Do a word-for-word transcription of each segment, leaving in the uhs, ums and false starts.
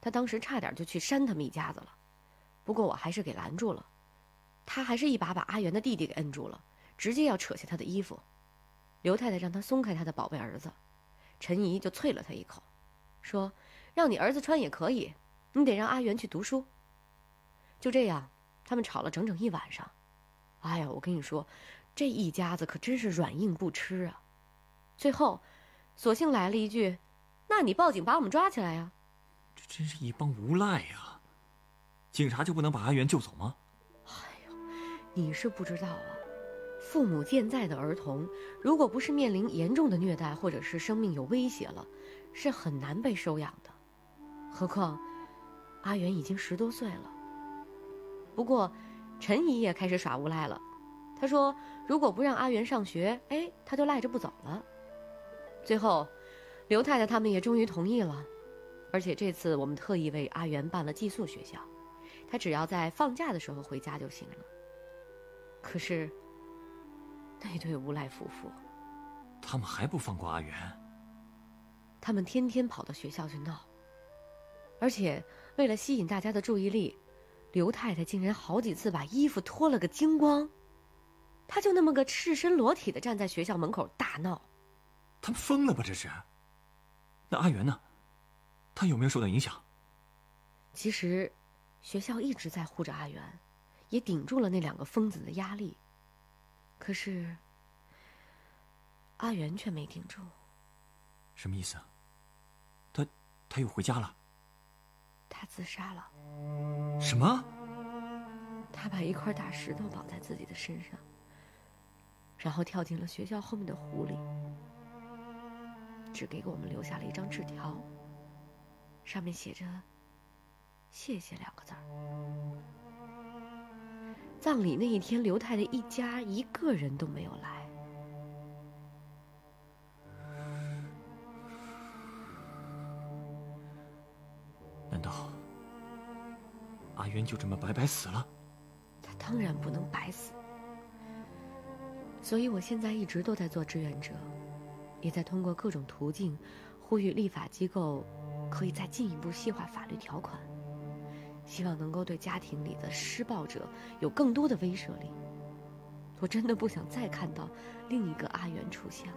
他当时差点就去扇他们一家子了，不过我还是给拦住了。他还是一把把阿元的弟弟给摁住了，直接要扯下他的衣服。刘太太让他松开他的宝贝儿子，陈姨就啐了他一口，说让你儿子穿也可以，你得让阿元去读书。就这样他们吵了整整一晚上。哎呀，我跟你说，这一家子可真是软硬不吃啊。最后索性来了一句，那你报警把我们抓起来呀。 这真是一帮无赖呀！警察就不能把阿元救走吗？ 哎呦，你是不知道啊，父母健在的儿童，如果不是面临严重的虐待或者是生命有威胁了，是很难被收养的。何况阿元已经十多岁了。不过陈姨也开始耍无赖了，她说如果不让阿元上学，哎，她就赖着不走了。最后刘太太他们也终于同意了，而且这次我们特意为阿元办了寄宿学校，他只要在放假的时候回家就行了。可是那对无赖夫妇， 他们还不放过阿元？ 他们天天跑到学校去闹，而且为了吸引大家的注意力，刘太太竟然好几次把衣服脱了个精光，她就那么个赤身裸体的站在学校门口大闹。 他们疯了吧这是？那阿元呢？他有没有受到影响？ 其实学校一直在护着阿元，也顶住了那两个疯子的压力，可是阿元却没顶住。 什么意思啊？他他又回家了？ 他自杀了。 什么？ 他把一块大石头绑在自己的身上，然后跳进了学校后面的湖里，只给我们留下了一张纸条，上面写着谢谢两个字儿。葬礼那一天，刘太太一家一个人都没有来。 难道阿元就这么白白死了？ 他当然不能白死，所以我现在一直都在做志愿者，也在通过各种途径呼吁立法机构可以再进一步细化法律条款，希望能够对家庭里的施暴者有更多的威慑力。我真的不想再看到另一个阿元出现了。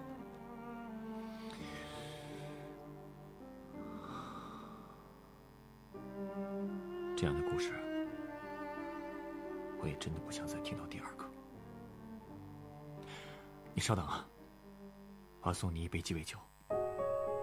这样的故事，我也真的不想再听到第二个。你稍等啊，我要送你一杯鸡尾酒。